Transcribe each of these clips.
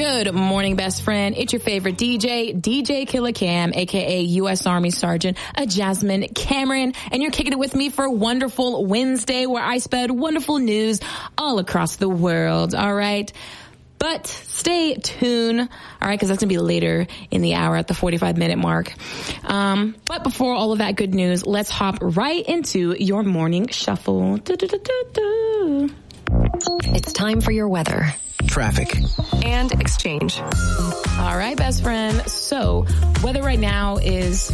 Good morning, best friend. It's your favorite DJ Killer Cam, aka U.S. Army Sergeant Jasmine Cameron, and you're kicking it with me for Wonderful Wednesday, where I spread wonderful news all across the world. All right. But stay tuned, all right, because that's going to be later in the hour at the 45-minute mark. But before all of that good news, let's hop right into your morning shuffle. It's time for your weather, traffic, and exchange. All right, best friend. So, weather right now is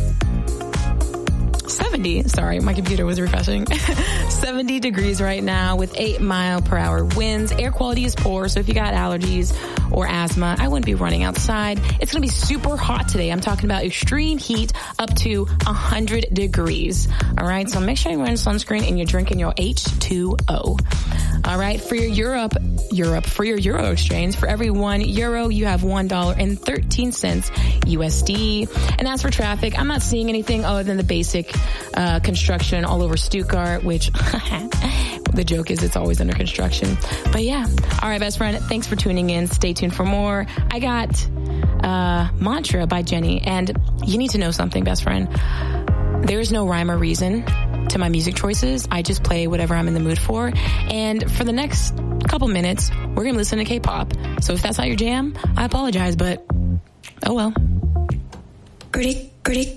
70. Sorry, my computer was refreshing. 70 degrees right now with 8-mile-per-hour winds. Air quality is poor, so if you got allergies or asthma, I wouldn't be running outside. It's going to be super hot today. I'm talking about extreme heat up to 100 degrees. All right, so make sure you're wearing sunscreen and you're drinking your H2O. All right, for your for your Euro exchange, for every €1, you have $1.13 USD. And as for traffic, I'm not seeing anything other than the basic construction all over Stuttgart, which the joke is it's always under construction. But yeah, all right, best friend, thanks for tuning in. Stay tuned for more. I got Mantra by Jenny, and you need to know something, best friend. There is no rhyme or reason to my music choices. I just play whatever I'm in the mood for. And for the next couple minutes, we're going to listen to K-pop. So if that's not your jam, I apologize, but oh well. Gritty, gritty.